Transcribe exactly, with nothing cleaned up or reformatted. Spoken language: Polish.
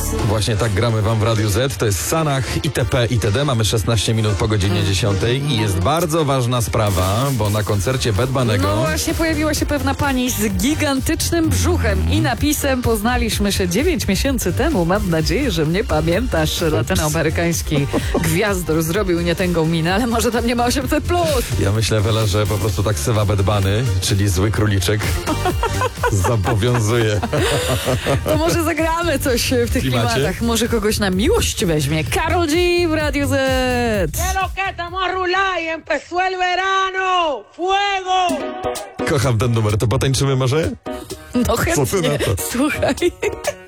Właśnie tak gramy wam w Radiu Z. To jest Sanach, itp. itd. Mamy szesnaście minut po godzinie dziesiątej i jest bardzo ważna sprawa, bo na koncercie Bad Bunny'ego... No właśnie pojawiła się pewna pani z gigantycznym brzuchem i napisem: poznaliśmy się dziewięć miesięcy temu. Mam nadzieję, że mnie pamiętasz. Latynoamerykański gwiazdor zrobił nietęgą minę, ale może tam nie ma osiemset plus. Ja myślę, Wela, że po prostu tak sywa Bad Bunny, czyli zły króliczek, zobowiązuje. To może zagramy coś w tych Klimacie? klimatach. Może kogoś na miłość weźmie. Karol G w Radiu Z. Que lo que estamos a rular y empezó el verano. Fuego. Kocham ten numer, to potańczymy może? No Co ty chętnie. na to? Słuchaj.